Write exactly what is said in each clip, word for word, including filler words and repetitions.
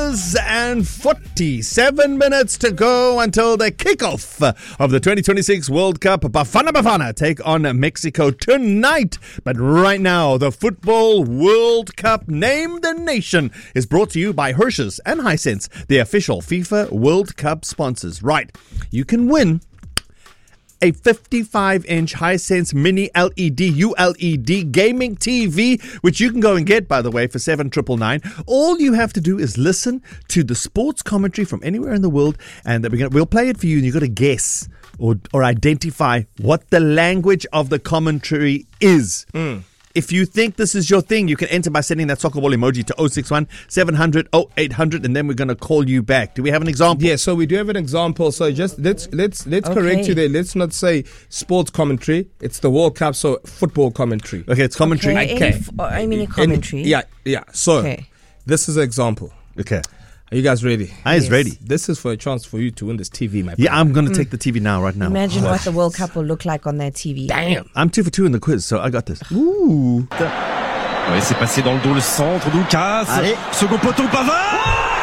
hours and forty-seven minutes to go until the kickoff of the twenty twenty-six World Cup. Bafana Bafana take on Mexico tonight. But right now, the Football World Cup Name the Nation is brought to you by Hershey's and Hisense, the official FIFA World Cup sponsors. Right, you can win a fifty-five inch Hisense Mini L E D U L E D gaming T V, which you can go and get, by the way, for seven nine nine nine. All you have to do is listen to the sports commentary from anywhere in the world, and we're gonna, we'll play it for you, and you've got to guess or, or identify what the language of the commentary is. Mm. If you think this is your thing, you can enter by sending that soccer ball emoji to oh six one, seven hundred, oh eight hundred, and then we're going to call you back. Do we have an example? Yeah, so we do have an example. So just let's let's let's okay. correct you there. Let's not say sports commentary. It's the World Cup, so football commentary. Okay, it's commentary. Okay, okay. F- I mean, a commentary. Any, yeah, yeah. So okay. This is an example. Okay. Are you guys ready? I is yes. ready. This is for a chance for you to win this T V, my Yeah, brother. I'm going to mm. take the T V now, right now. Imagine oh. what the World Cup will look like on that T V. Damn. I'm two for two in the quiz, so I got this. Ooh. Ouais, c'est passé dans le dos, le centre, Lucas. Allez. Second poteau, Pavard.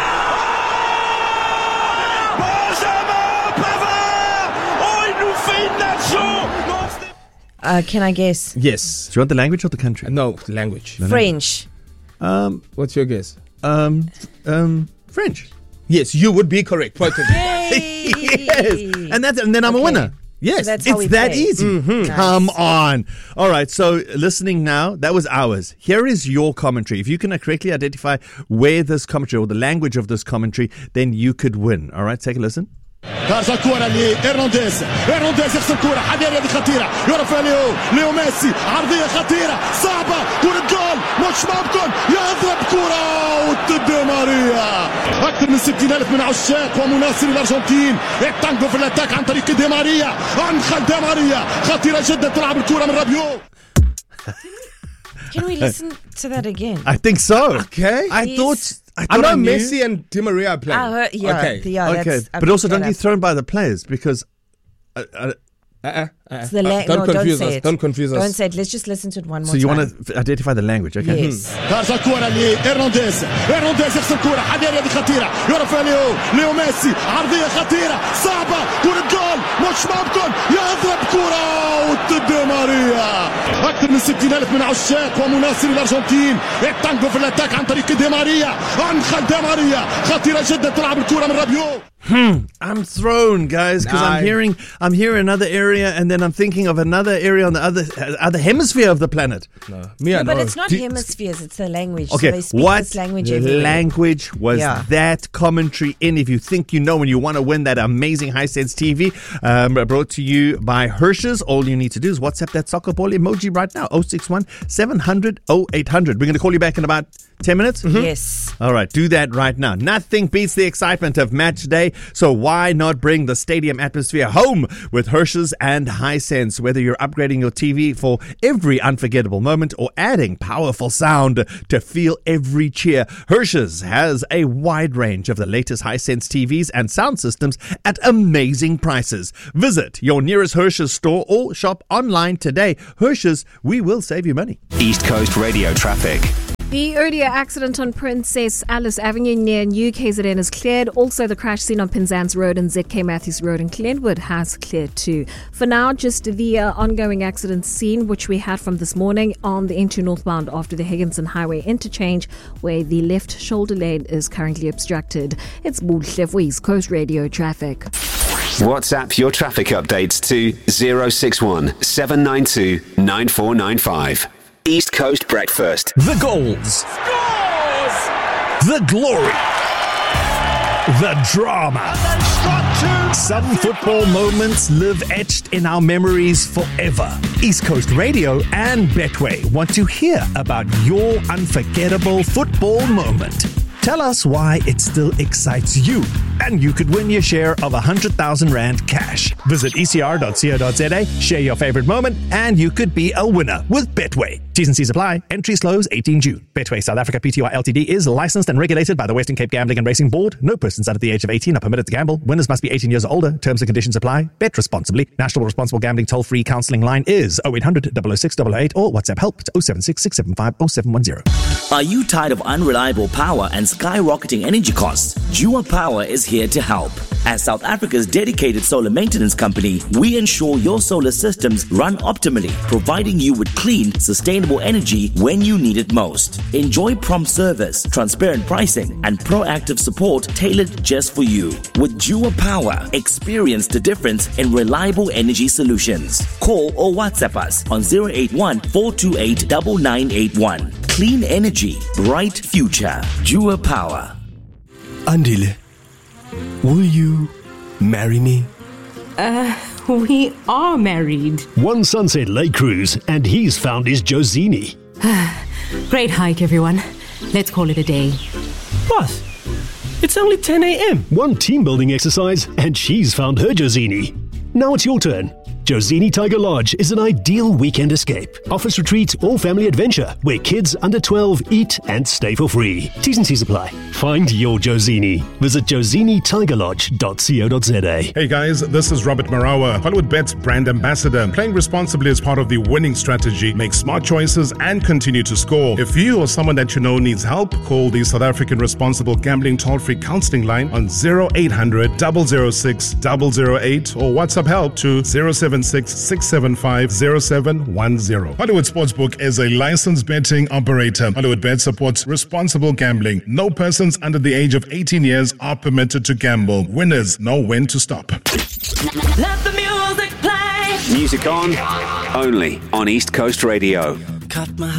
Benjamin Pavard. Oh, il nous fait une nation. Uh, can I guess? Yes. Do you want the language or the country? No, language. No, French. Um, What's your guess? Um, um, French. Yes, you would be correct. Yay! Yes. And, that's, and then I'm okay. a winner. Yes, so that's how it's we that play. easy. Mm-hmm. Nice. Come on. All right, so listening now, that was ours. Here is your commentary. If you can correctly identify where this commentary or the language of this commentary, then you could win. All right, take a listen. خارج الكرة لإرنانديز إرنانديز يخسر الكرة حاجة هذه خطيرة يرفع ليو ليو ميسي عرضية خطيرة صعبة كرة جول مش ممكن يضرب كرة وتدي ماريا أكثر من ستين ألف من عشاق ومناصري الأرجنتين التانجو في الأتاك عن طريق دي ماريا أنخل دي ماريا خطيرة جدا تلعب الكرة من رابيو. Can we listen to that again? I think so. Okay. I Please. thought I, I thought know I knew. Messi and Di Maria are playing. I heard, yeah, okay. yeah, okay, that's, but also don't that get up. thrown by the players because uh, uh, Uh-uh, uh-uh. It's the la- uh, don't no, confuse don't say us. it. Don't confuse us. Don't say it. Let's just listen to it one more so you time. want to identify the language, okay? Yes. خارج الكرة لإرنانديز إرنانديز يخسر الكرة حاجة هذه خطيرة يرفع ليو ليو ميسي عرضية خطيرة صعبة كرة جول مش ممكن يضرب كرة وتدي ماريا أكثر من ستين ألف من عشاق ومناصري الأرجنتين التانجو في الأتاك عن طريق دي ماريا أنخل دي ماريا خطيرة جدا تلعب الكرة من رابيو. Hmm. I'm thrown, guys, because I'm hearing I'm hearing another area, and then I'm thinking of another area on the other other hemisphere of the planet. No, me Yeah, I but know. it's not Do- hemispheres, it's the language. Okay, so they speak what this language everywhere. language was Yeah. that commentary in? If you think you know and you want to win that amazing Hisense T V, um, brought to you by Hershey's, all you need to do is WhatsApp that soccer ball emoji right now, oh six one, seven hundred, oh eight hundred. We're going to call you back in about ten minutes? Mm-hmm. Yes. All right, do that right now. Nothing beats the excitement of match day, so why not bring the stadium atmosphere home with Hershey's and Hisense? Whether you're upgrading your T V for every unforgettable moment or adding powerful sound to feel every cheer, Hershey's has a wide range of the latest Hisense T Vs and sound systems at amazing prices. Visit your nearest Hershey's store or shop online today. Hershey's, we will save you money. East Coast Radio traffic. The earlier accident on Princess Alice Avenue near New K Z N is cleared. Also, the crash scene on Penzance Road and Z K Matthews Road in Glenwood has cleared too. For now, just the uh, ongoing accident scene, which we had from this morning on the N two northbound after the Higginson Highway interchange, where the left shoulder lane is currently obstructed. It's Buhle for East Coast Radio traffic. WhatsApp your traffic updates to zero six one, seven nine two, nine four nine five. East Coast Breakfast. The goals. Scores! The glory. The drama. Some football moments live etched in our memories forever. East Coast Radio and Betway want to hear about your unforgettable football moment. Tell us why it still excites you. and you could win your share of one hundred thousand Rand cash. Visit e c r dot co dot z a, share your favorite moment, and you could be a winner with Betway. T's and C's apply. Entries close eighteenth June. Betway South Africa Pty Ltd is licensed and regulated by the Western Cape Gambling and Racing Board. No persons under the age of eighteen are permitted to gamble. Winners must be eighteen years or older. Terms and conditions apply. Bet responsibly. National Responsible Gambling toll-free counseling line is oh eight hundred, double oh six, double oh eight or WhatsApp help to oh seven six, six seven five, oh seven one zero. Are you tired of unreliable power and skyrocketing energy costs? Dua Power is here to help. As South Africa's dedicated solar maintenance company, we ensure your solar systems run optimally, providing you with clean, sustainable energy when you need it most. Enjoy prompt service, transparent pricing, and proactive support tailored just for you. With Dua Power, experience the difference in reliable energy solutions. Call or WhatsApp us on zero eight one, four two eight, nine nine eight one. Clean energy, bright future. Dua Power. Andile, will you marry me? Uh, we are married. One Sunset Lake cruise, and he's found his Josini. Great hike, everyone. Let's call it a day. Boss, it's only ten a.m. One team building exercise, and she's found her Josini. Now it's your turn. Josini Tiger Lodge is an ideal weekend escape. Office retreat or family adventure where kids under twelve eat and stay for free. T's and C's apply. Find your Josini. Visit josini tiger lodge dot co dot z a. Hey guys, this is Robert Marawa, Hollywood Bet's brand ambassador. Playing responsibly is part of the winning strategy. Make smart choices and continue to score. If you or someone that you know needs help, call the South African Responsible Gambling toll-free counseling line on zero eight hundred, double oh six, double oh eight or WhatsApp help to zero seven six, six seven five, zero seven one zero. Hollywood Sportsbook is a licensed betting operator. Hollywood Bet supports responsible gambling. No persons under the age of eighteen years are permitted to gamble. Winners know when to stop. Let the music play. Music on, only on East Coast Radio. Cut my